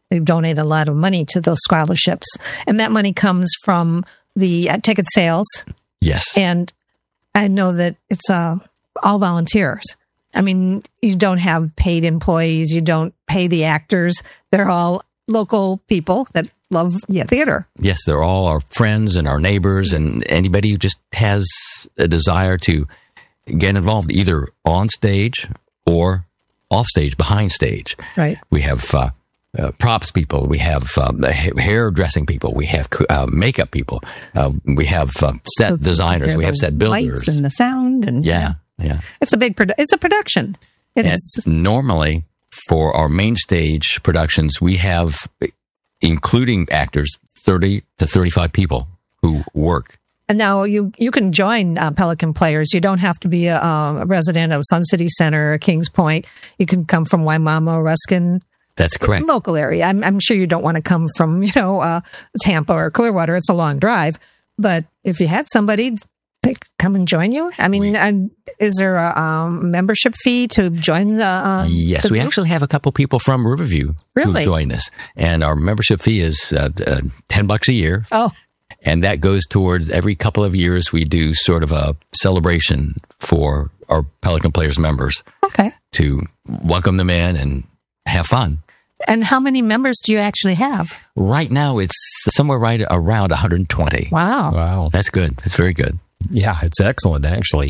They donate a lot of money to those scholarships. And that money comes from the ticket sales. Yes. And I know that it's all volunteers. I mean, you don't have paid employees. You don't pay the actors. They're all local people that love theater. Yes, they're all our friends and our neighbors and anybody who just has a desire to get involved either on stage or off stage, behind stage. Right. We have props people. We have hairdressing people. We have makeup people. We have set designers. We have set builders. Lights and the sound. And yeah. It's a big it's a production. Normally, for our main stage productions, we have, including actors, 30 to 35 people who work. And now you can join Pelican Players. You don't have to be a resident of Sun City Center or Kings Point. You can come from Waimama, Ruskin. That's correct. Local area. I'm sure you don't want to come from, Tampa or Clearwater. It's a long drive. But if you had somebody, they could come and join you. I mean, is there a membership fee to join the Yes, the we group? actually have a couple people from Riverview Really? who join us. And our membership fee is $10 a year. Oh, And that goes towards every couple of years we do sort of a celebration for our Pelican Players members okay. to welcome them in and have fun. And how many members do you actually have? Right now, it's somewhere right around 120. Wow. Wow. That's good. That's very good. Yeah, it's excellent, actually.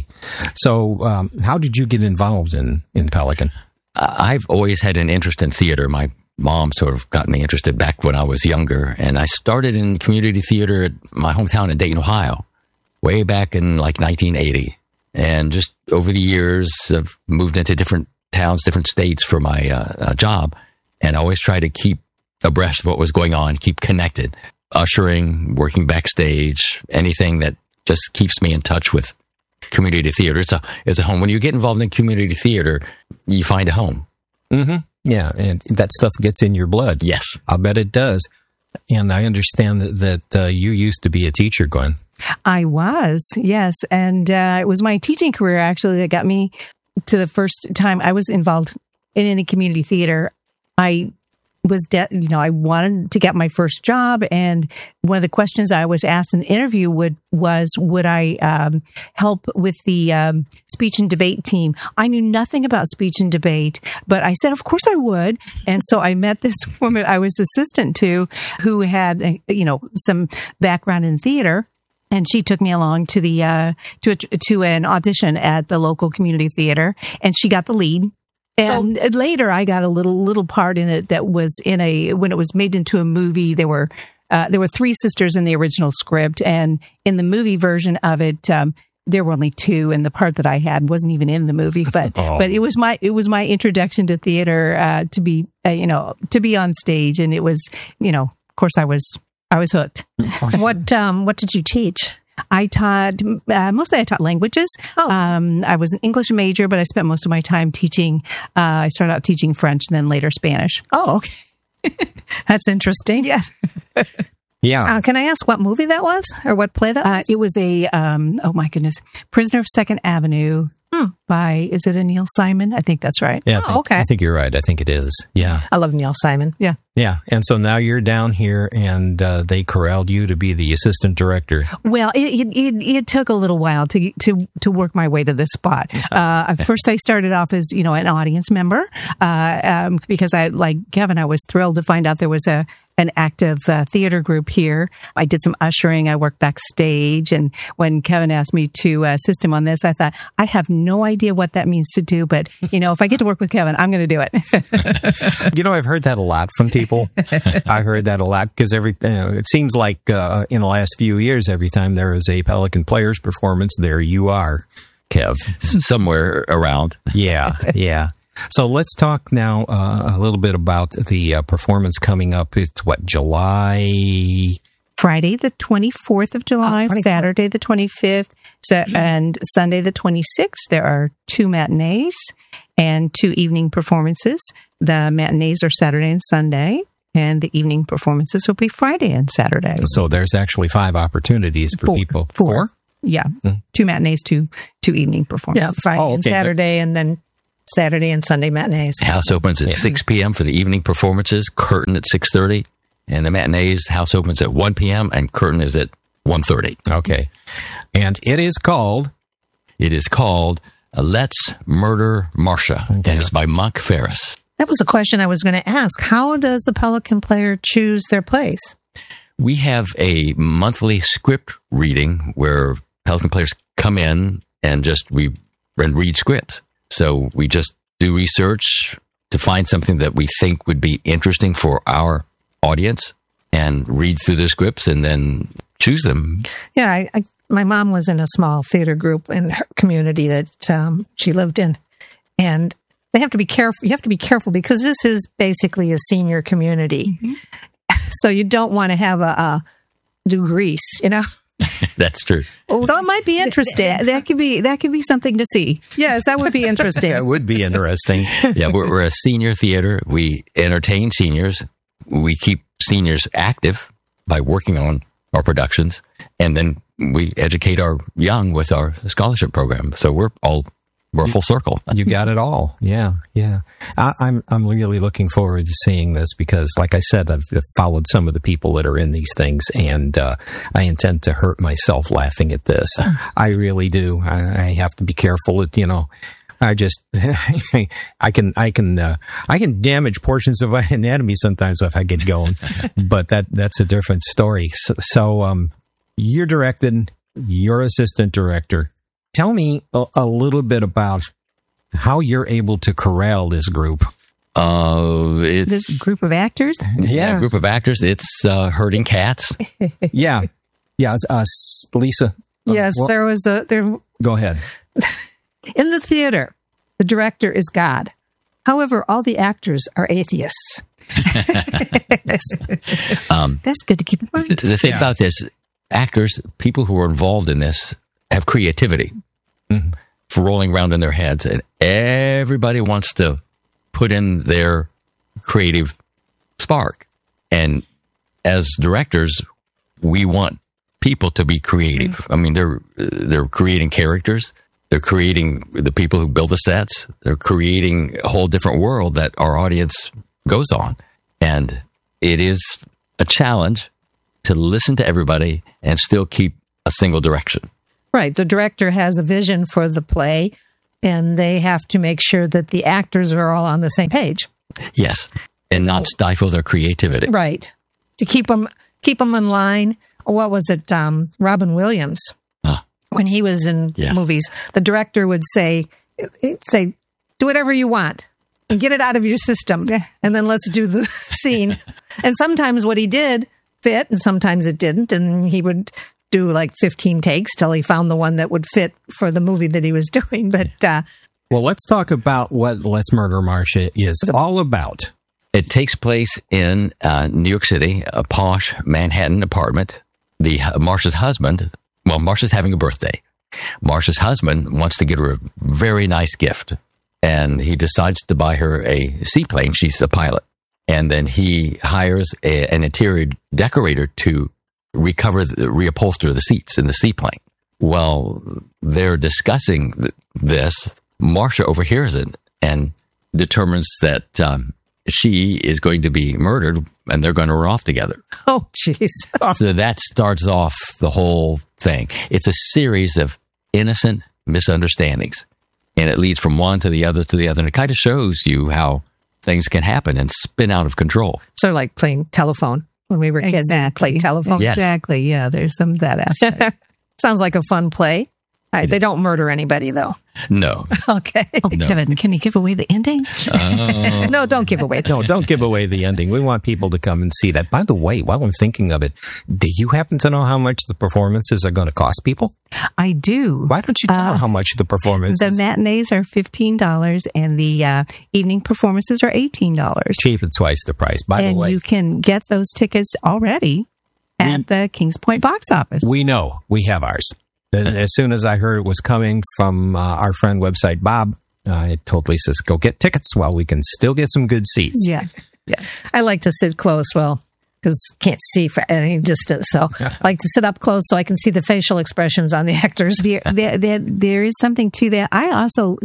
So how did you get involved in Pelican? I've always had an interest in theater. My mom sort of got me interested back when I was younger. And I started in community theater at my hometown in Dayton, Ohio, way back in like 1980. And just over the years, I've moved into different towns, different states for my job. And I always try to keep abreast of what was going on, keep connected. Ushering, working backstage, anything that just keeps me in touch with community theater. It's a home. When you get involved in community theater, you find a home. Mm-hmm. Yeah, and that stuff gets in your blood. Yes. I bet it does. And I understand that you used to be a teacher, Gwen. I was, yes. And it was my teaching career, actually, that got me to the first time I was involved in any community theater. I was, I wanted to get my first job. And one of the questions I was asked in the interview was, would I help with the speech and debate team? I knew nothing about speech and debate, but I said, of course I would. And so I met this woman I was assistant to who had, some background in theater. And she took me along to the to an audition at the local community theater, and she got the lead. And later, I got a little part in it that was when it was made into a movie. There were three sisters in the original script, and in the movie version of it, there were only two. And the part that I had wasn't even in the movie, but it was my introduction to theater to be on stage, and it was of course I was hooked. What did you teach? I taught, mostly I taught languages. I was an English major, but I spent most of my time teaching. I started out teaching French and then later Spanish. Oh, okay. That's interesting. Yeah. Yeah. Can I ask what movie that was or what play that was? It was a, oh my goodness, Prisoner of Second Avenue by, is it a Neil Simon? I think that's right. Yeah. Okay. I think you're right. I think it is. Yeah. I love Neil Simon. Yeah. Yeah. And so now you're down here and they corralled you to be the assistant director. Well, it took a little while to work my way to this spot. First I started off as, an audience member, because like Kevin, I was thrilled to find out there was an active theater group here. I did some ushering. I worked backstage. And when Kevin asked me to assist him on this, I thought, I have no idea what that means to do. But, if I get to work with Kevin, I'm going to do it. I've heard that a lot from people. I heard that a lot because it seems like in the last few years, every time there is a Pelican Players performance, there you are, Kev. Somewhere around. Yeah, yeah. So let's talk now a little bit about the performance coming up. It's July? Friday, the 24th of July, 24th. Saturday, the 25th, and Sunday, the 26th. There are 2 matinees and 2 evening performances. The matinees are Saturday and Sunday, and the evening performances will be Friday and Saturday. So there's actually 5 opportunities for people. 4? Yeah. 2 matinees, 2 evening performances. Yeah, Friday and Saturday, and then Saturday and Sunday matinees. House opens at 6 p.m. for the evening performances, curtain at 6:30. And the matinees, house opens at 1 p.m. and curtain is at 1:30. Okay. And it is called? It is called Let's Murder Marcia. Okay. And it's by Monk Ferris. That was a question I was going to ask. How does the Pelican player choose their plays? We have a monthly script reading where Pelican players come in and read scripts. So we just do research to find something that we think would be interesting for our audience and read through the scripts and then choose them. Yeah, my mom was in a small theater group in her community that she lived in. And they have to be careful. You have to be careful because this is basically a senior community. Mm-hmm. So you don't want to have do Grease, you know? That's true. Although it might be interesting. That could be something to see. Yes, that would be interesting. That would be interesting. Yeah, we're a senior theater. We entertain seniors. We keep seniors active by working on our productions. And then we educate our young with our scholarship program. So we're a full circle. You got it all. Yeah, yeah. I'm really looking forward to seeing this because, like I said, I've followed some of the people that are in these things, and I intend to hurt myself laughing at this. I really do. I have to be careful. I just I can damage portions of my anatomy sometimes if I get going, but that's a different story. So you're directed. You're assistant director. Tell me a little bit about how you're able to corral this group. It's This group of actors? a group of actors. It's herding cats. Yeah. Lisa. Yes, there was Go ahead. in the theater, the director is God. However, all the actors are atheists. That's good to keep in mind. The thing about this, actors, people who are involved in this, have creativity for rolling around in their heads, and everybody wants to put in their creative spark. And as directors, we want people to be creative. I mean, they're creating characters. They're creating the people who build the sets. They're creating a whole different world that our audience goes on. And it is a challenge to listen to everybody and still keep a single direction. Right. The director has a vision for the play, and they have to make sure that the actors are all on the same page. Yes. And not stifle their creativity. Right. To keep them in line. What was it? Robin Williams. When he was in movies, the director would say, do whatever you want and get it out of your system. And then let's do the scene. And sometimes what he did fit and sometimes it didn't. And he would do like 15 takes till he found the one that would fit for the movie that he was doing. But well, let's talk about what Let's Murder Marcia is all about. It takes place in New York City, a posh Manhattan apartment. Marcia's husband, Marcia's having a birthday. Marcia's husband wants to get her a very nice gift, and he decides to buy her a seaplane. She's a pilot. And then he hires an interior decorator to reupholster the seats in the seaplane. While they're discussing this, Marcia overhears it and determines that she is going to be murdered, and they're going to run off together. oh, jeez. So that starts off the whole thing. It's a series of innocent misunderstandings, and it leads from one to the other, and it kind of shows you how things can happen and spin out of control. Sort of like playing telephone when we were kids. Exactly. Played telephone. Yes. Exactly. Yeah, there's some of that aspect. Sounds like a fun play. They don't murder anybody, though. No. Okay. Oh, No. Kevin, can you give away the ending? No, don't give away. No, don't give away the ending. We want people to come and see that. By the way, while I'm thinking of it, do you happen to know how much the performances are going to cost people? I do. Why don't you tell how much the performances? The matinees are $15 and the evening performances are $18. Cheap at twice the price. By the And way, you can get those tickets already at the Kings Point box office. we know we have ours. And as soon as I heard it was coming from our friend website, Bob, I told Lisa, go get tickets while we can still get some good seats. Yeah. I like to sit close, because can't see for any distance. So I like to sit up close so I can see the facial expressions on the actors. There is something to that. I also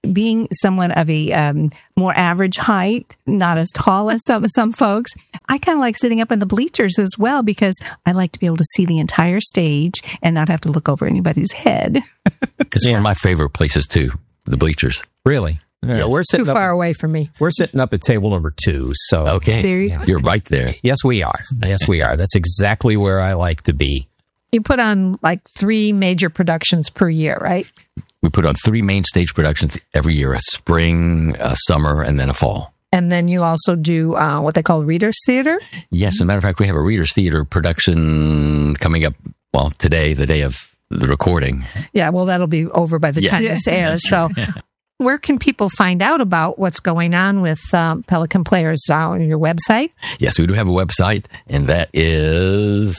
being someone of a more average height, not as tall as some folks, I kind of like sitting up in the bleachers as well, because I like to be able to see the entire stage and not have to look over anybody's head. It's one of my favorite places too, the bleachers. Really? Yeah, Yes. we're Too sitting far up. away from me. We're sitting up at table number 2. So Okay, There you go. you're right there. yes, we are. Yes, we are. That's exactly where I like to be. You put on like 3 major productions per year, right? We put on 3 main stage productions every year: a spring, a summer, and then a fall. And then you also do what they call Readers Theater. Yes, as a matter of fact, we have a Readers Theater production coming up. Well, today, the day of the recording. Yeah, well, that'll be over by the Yeah. time this airs. So, where can people find out about what's going on with Pelican Players? On your website? Yes, we do have a website, and that is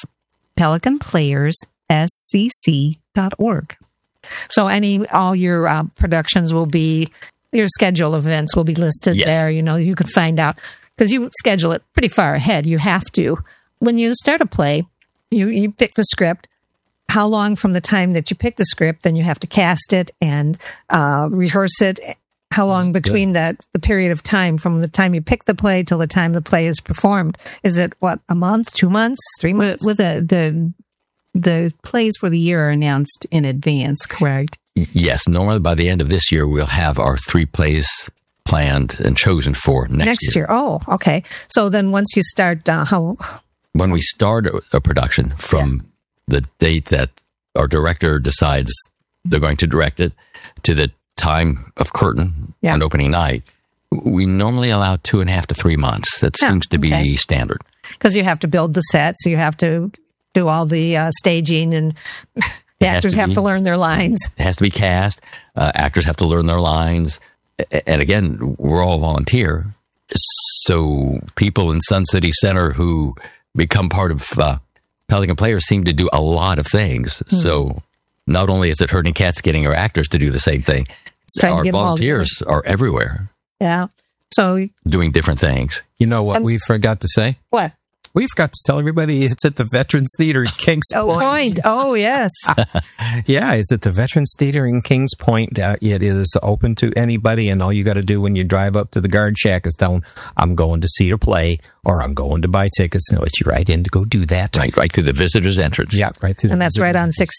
PelicanPlayersSCC.org. So, all your productions will be, your schedule events will be listed Yes. there. You can find out, because you schedule it pretty far ahead. You have to. When you start a play, you pick the script. How long from the time that you pick the script, then you have to cast it and rehearse it? How long between the period of time from the time you pick the play till the time the play is performed? Is it a month, 2 months, 3 months? With the plays for the year are announced in advance, correct? yes. Normally, by the end of this year, we'll have our 3 plays planned and chosen for next year. Oh, okay. So then once you start, When we start a production from the date that our director decides they're going to direct it to the time of curtain Yeah. and opening night, we normally allow 2.5 to 3 months. That Yeah, seems to be okay. standard. because you have to build the sets, you have to do all the staging, and the has actors to have be. to learn their lines. It has to be cast. Actors have to learn their lines. And again, we're all volunteer. So people in Sun City Center who become part of Pelican Players seem to do a lot of things. So not only is it herding cats getting our actors to do the same thing, Trying to our get 'em all volunteers are everywhere Yeah. So doing different things. You know what we forgot to say? what? We forgot to tell everybody it's at the Veterans Theater in Kings Point. Point. Oh, yes. Yeah, it's at the Veterans Theater in Kings Point. It is open to anybody, and all you got to do when you drive up to the guard shack is tell them, I'm going to see a play, or I'm going to buy tickets, and they'll let you right in to go do that. Right through the visitor's entrance. Yeah, right through. And that's right on 6.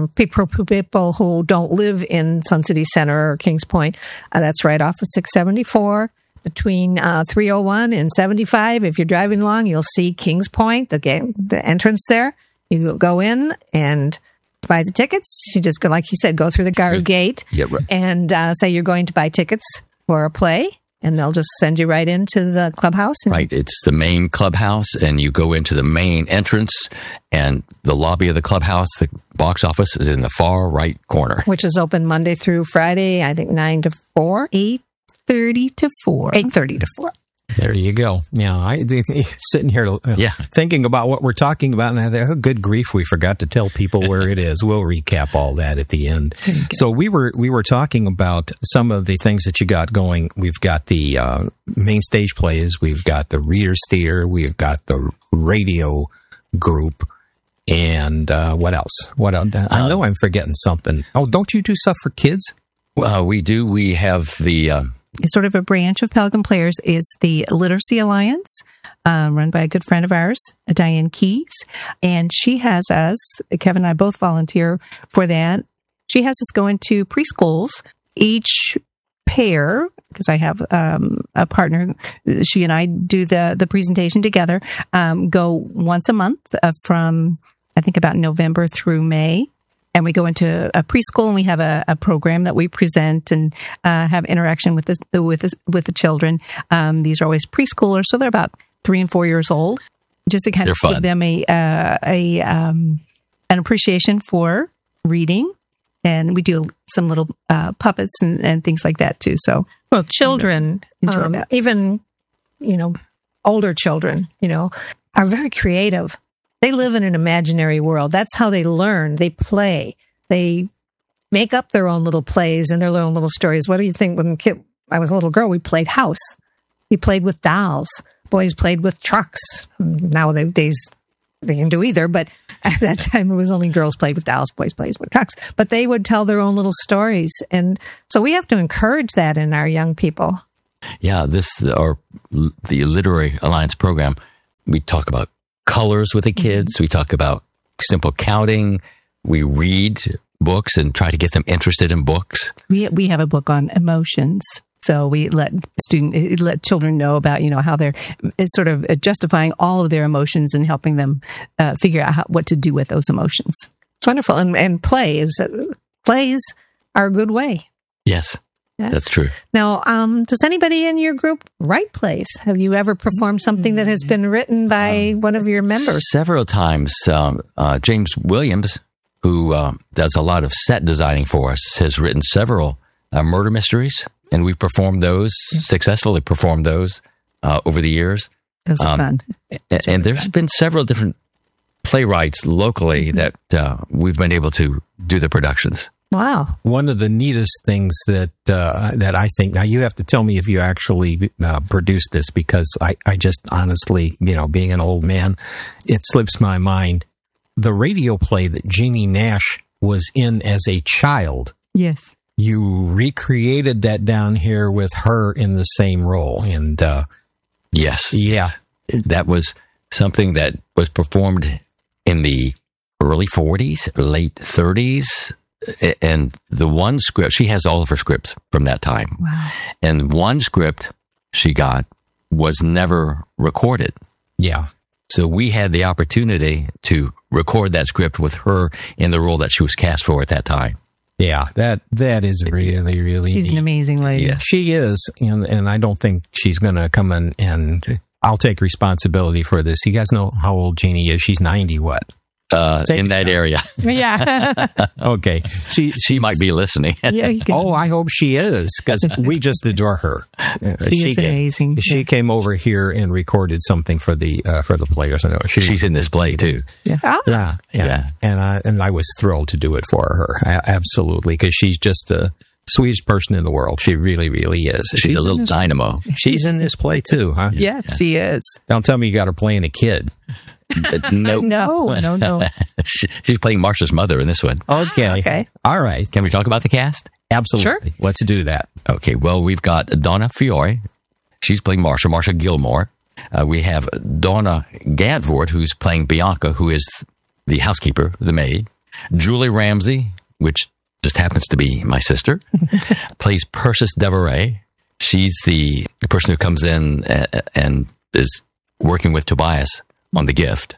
People who don't live in Sun City Center or Kings Point, that's right off of 674 between 301 and 75. If you're driving along, you'll see Kings Point, the entrance there. You go in and buy the tickets. You just go, like you said, go through the guard gate Yeah, right. and say you're going to buy tickets for a play, and they'll just send you right into the clubhouse. And Right. It's the main clubhouse, and you go into the main entrance, and the lobby of the clubhouse, the box office, is in the far right corner. which is open Monday through Friday, I think 9 to 4. 8:30 to 4. 8:30 to 4. There you go. Yeah, I sitting here Yeah. thinking about what we're talking about, and I thought, oh, good grief, we forgot to tell people where it is. We'll recap all that at the end. So we were talking about some of the things that you got going. We've got the main stage plays, we've got the Readers Theater, we've got the radio group, and what else? What else? I know I'm forgetting something. Oh, don't you do stuff for kids? Well, we do. We have the It's sort of a branch of Pelican Players is the Literacy Alliance, run by a good friend of ours, Diane Keys. And she has us, Kevin and I both volunteer for that. She has us go into preschools. Each pair, because I have a partner, she and I do the presentation together, go once a month from, I think, about November through May. And we go into a preschool, and we have a program that we present and have interaction with the children. These are always preschoolers, so they're about 3 and 4 years old. Just to kind of They're give fun. them an appreciation for reading, and we do some little puppets and things like that too. So, Well, children, Enjoy that. even, older children, are very creative. They live in an imaginary world. That's how they learn. They play. They make up their own little plays and their own little stories. What do you think? When I was a little girl, we played house. We played with dolls. Boys played with trucks. Nowadays, they can do either, but at that time it was only girls played with dolls, boys played with trucks. But they would tell their own little stories. And so we have to encourage that in our young people. Yeah, the Literary Alliance program, we talk about colors with the kids. We talk about simple counting. We read books and try to get them interested in books. We have a book on emotions. So we let children know about, how they're sort of justifying all of their emotions and helping them figure out what to do with those emotions. It's wonderful. And plays are a good way. Yes, that's true. Now, does anybody in your group write plays? Have you ever performed something that has been written by one of your members? Several times. James Williams, who does a lot of set designing for us, has written several murder mysteries. And we've successfully performed those over the years. Those are fun. And there's been several different playwrights locally that we've been able to do the productions. Wow. One of the neatest things that I think, now you have to tell me if you actually produced this, because I just honestly, being an old man, it slips my mind. The radio play that Jeannie Nash was in as a child. Yes. You recreated that down here with her in the same role. And yes. Yeah. That was something that was performed in the early 40s, late 30s. And the one script, she has all of her scripts from that time. Wow. And one script she got was never recorded. Yeah. So we had the opportunity to record that script with her in the role that she was cast for at that time. Yeah, that is really, really She's neat. an amazing lady. Yes. She is, and I don't think she's going to come in, and I'll take responsibility for this. You guys know how old Jeannie is? She's 90, what? In that area. Yeah. Okay. She might be listening. Yeah. Oh, I hope she is, because we just adore her. She is amazing. She came over here and recorded something for the players. I know She's in this play too. Yeah. Yeah. And I was thrilled to do it for her. Absolutely, because she's just the sweetest person in the world. She really, really is. She's a little dynamo. She's in this play too, huh? Yeah, she is. Don't tell me you got her playing a kid. Nope. No. She's playing Marsha's mother in this one. Okay. All right. Can we talk about the cast? Absolutely. Sure. Let's do that. Okay. Well, we've got Donna Fiore. She's playing Marsha Gilmore. We have Donna Gadford, who's playing Bianca, who is the housekeeper, the maid. Julie Ramsey, which just happens to be my sister, plays Persis Deveray. She's the person who comes in and is working with Tobias on the gift.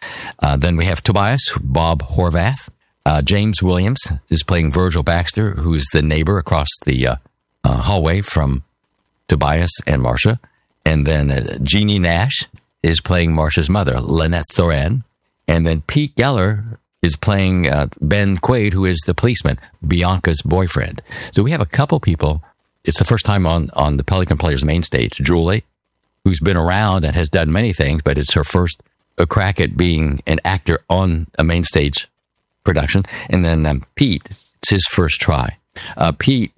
Then we have Tobias, Bob Horvath. James Williams is playing Virgil Baxter, who's the neighbor across the hallway from Tobias and Marsha. And then Jeannie Nash is playing Marsha's mother, Lynette Thoran. And then Pete Geller is playing Ben Quaid, who is the policeman, Bianca's boyfriend. So we have a couple people. It's the first time on the Pelican Players main stage. Julie, who's been around and has done many things, but it's her first crack at being an actor on a main stage production. And then Pete, it's his first try. Pete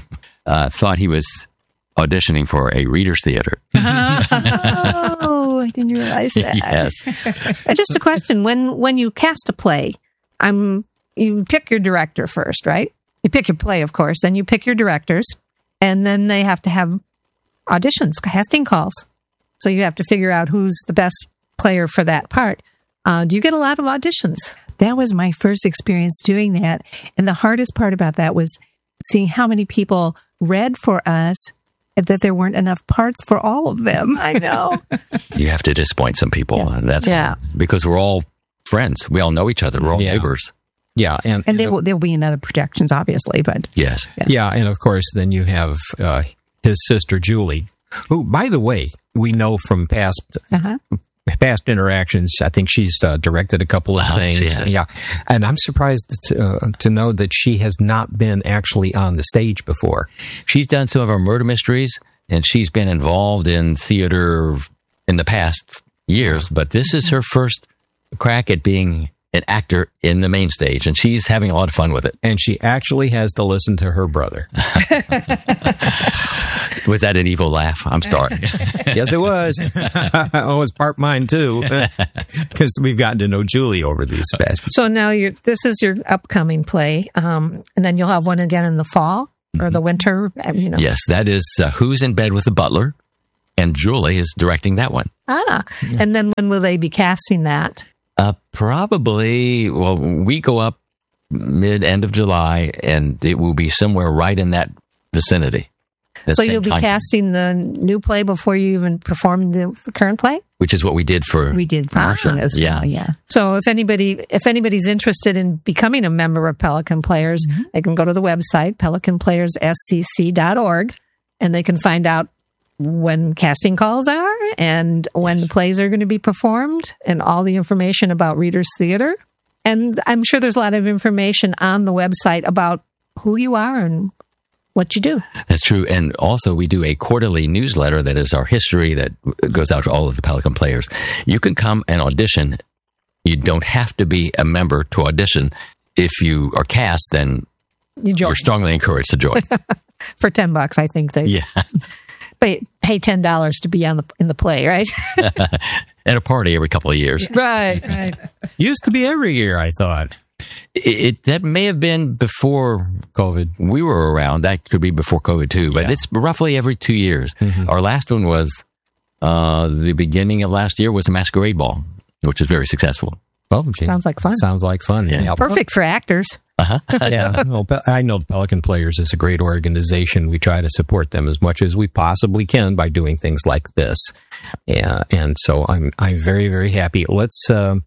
thought he was auditioning for a Reader's Theater. Oh, I didn't realize that. Yes. Just a question. When you cast a play, you pick your director first, right? You pick your play, of course, then you pick your directors, and then they have to have auditions, casting calls. So you have to figure out who's the best player for that part. Do you get a lot of auditions? That was my first experience doing that. And the hardest part about that was seeing how many people read for us and that there weren't enough parts for all of them. I know. You have to disappoint some people. Yeah. And that's because we're all friends. We all know each other. We're all neighbors. Yeah. And there'll be in other projections, obviously. But yes. Yeah. And of course, then you have his sister, Julie, who, by the way, we know from past interactions. I think she's directed a couple of things. Yeah. And I'm surprised to know that she has not been actually on the stage before. She's done some of our murder mysteries, and she's been involved in theater in the past years, but this is her first crack at being an actor in the main stage, and she's having a lot of fun with it. And she actually has to listen to her brother. Was that an evil laugh? I'm sorry. Yes, it was. It was part mine, too, because we've gotten to know Julie over these past. So now this is your upcoming play, and then you'll have one again in the fall or the winter. You know. Yes, that is Who's in Bed with the Butler, and Julie is directing that one. And then when will they be casting that? Probably, well, we go up end of July, and it will be somewhere right in that vicinity. So you'll be casting the new play before you even perform the current play? Which is what we did for Marcia as well, yeah. So if anybody's interested in becoming a member of Pelican Players, they can go to the website, pelicanplayersscc.org, and they can find out when casting calls are and when the plays are going to be performed and all the information about Reader's Theater. And I'm sure there's a lot of information on the website about who you are and what you do. That's true. And also we do a quarterly newsletter that is our history that goes out to all of the Pelican Players. You can come and audition. You don't have to be a member to audition. If you are cast, then you're strongly encouraged to join. For $10, I think they pay $10 to be in the play, right? At a party every couple of years. Right. Used to be every year, I thought. That may have been before COVID. We were around. That could be before COVID too, but it's roughly every 2 years. Our last one was the beginning of last year was a masquerade ball, which is very successful. Well, sounds like fun. Sounds like fun. Yeah. Perfect for actors. Yeah. Well, I know Pelican Players is a great organization. We try to support them as much as we possibly can by doing things like this. Yeah. And so I'm very, very happy. Let's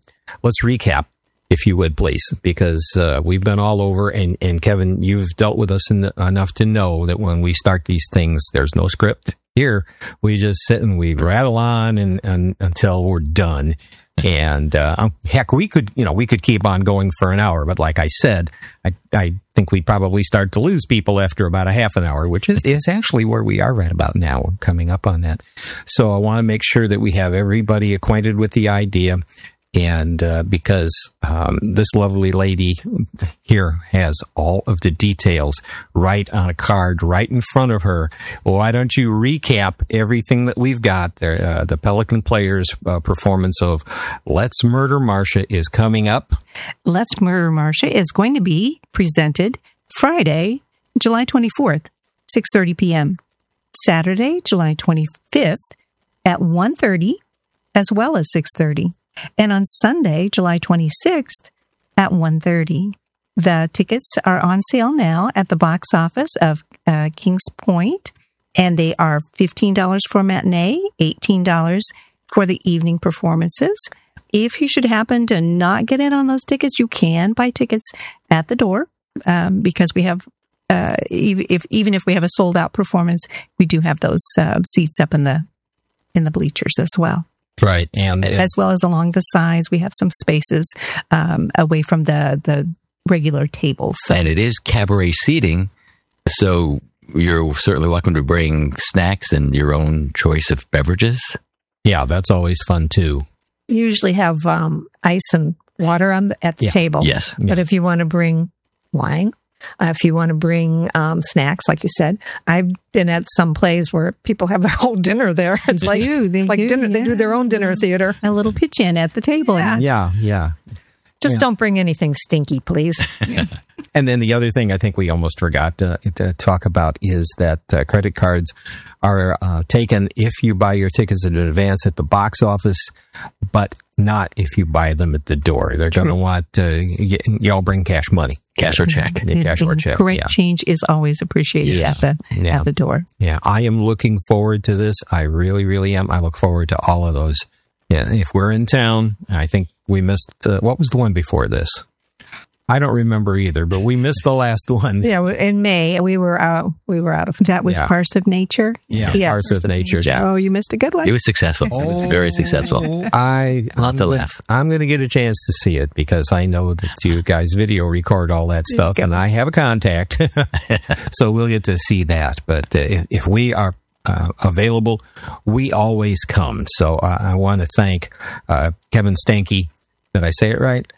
recap, if you would, please, because we've been all over. And Kevin, you've dealt with us enough to know that when we start these things, there's no script. Here, we just sit and we rattle on and until we're done. And heck, we could keep on going for an hour, but like I said, I think we'd probably start to lose people after about a half an hour, which is actually where we are right about now. We're coming up on that. So I want to make sure that we have everybody acquainted with the idea. And because this lovely lady here has all of the details right on a card right in front of her, why don't you recap everything that we've got there? The Pelican Players performance of Let's Murder Marcia is coming up. Let's Murder Marcia is going to be presented Friday, July 24th, 6:30 p.m. Saturday, July 25th at 1:30 as well as 6:30. And on Sunday, July 26th at 1:30. The tickets are on sale now at the box office of Kings Point, and they are $15 for matinee, $18 for the evening performances. If you should happen to not get in on those tickets, you can buy tickets at the door because we have, even if we have a sold out performance, we do have those seats up in the bleachers as well. Right. And as well as along the sides, we have some spaces away from the regular tables. So. And it is cabaret seating, so you're certainly welcome to bring snacks and your own choice of beverages. Yeah, that's always fun too. You usually have ice and water at the table. Yes. But if you want to bring wine, if you want to bring snacks, like you said, I've been at some plays where people have their whole dinner there. It's like dinner. They do their own dinner theater. A little pitch-in at the table. Yeah. Just don't bring anything stinky, please. And then the other thing I think we almost forgot to talk about is that credit cards are taken if you buy your tickets in advance at the box office, but not if you buy them at the door. They're going to want y'all bring cash money. Cash or check. Cash or check. Correct change is always appreciated at the door. Yeah, I am looking forward to this. I really, really am. I look forward to all of those. Yeah, if we're in town, I think we missed, what was the one before this? I don't remember either, but we missed the last one. Yeah, in May we were out of. That was Parts of Nature. Yeah, Parts of Nature. Yeah. Oh, you missed a good one. It was successful. It was very successful. Lots of laughs. I'm going to get a chance to see it because I know that you guys video record all that stuff, and I have a contact, so we'll get to see that. But if we are available, we always come. So I want to thank Kevin Stanke. Did I say it right?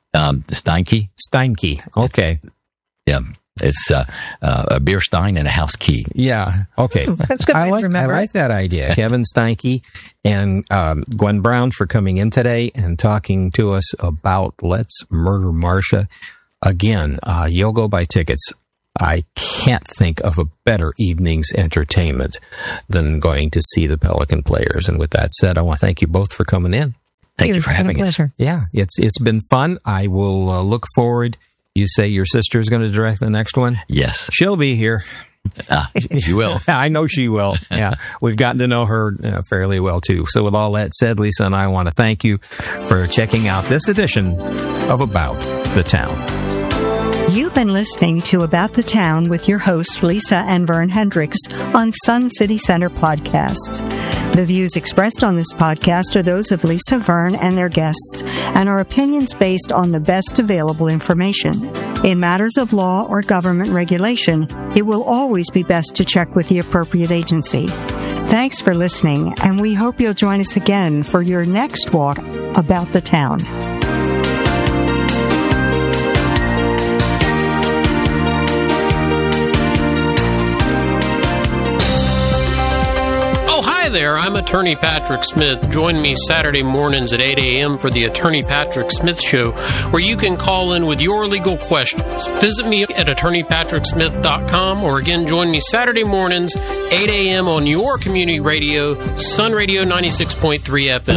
Steinke. Steinke. Okay. Yeah. It's a beer stein and a house key. Yeah. Okay. That's good. I Remember. like that idea. Kevin Steinke and Gwen Brown for coming in today and talking to us about Let's Murder Marcia. Again, you'll go buy tickets. I can't think of a better evening's entertainment than going to see the Pelican Players. And with that said, I want to thank you both for coming in. Thank you for It's been a having us. pleasure. Yeah, it's been fun. I will look forward. You say your sister is going to direct the next one? Yes. She'll be here. You will. I know she will. Yeah. We've gotten to know her fairly well, too. So with all that said, Lisa and I want to thank you for checking out this edition of About the Town. You've been listening to About the Town with your hosts, Lisa and Vern Hendricks, on Sun City Center Podcasts. The views expressed on this podcast are those of Lisa, Vern, and their guests, and are opinions based on the best available information. In matters of law or government regulation, it will always be best to check with the appropriate agency. Thanks for listening, and we hope you'll join us again for your next walk about the town. Hi there, I'm Attorney Patrick Smith. Join me Saturday mornings at 8 a.m. for the Attorney Patrick Smith Show, where you can call in with your legal questions. Visit me at attorneypatricksmith.com, or again, join me Saturday mornings, 8 a.m. on your community radio, Sun Radio 96.3 FM.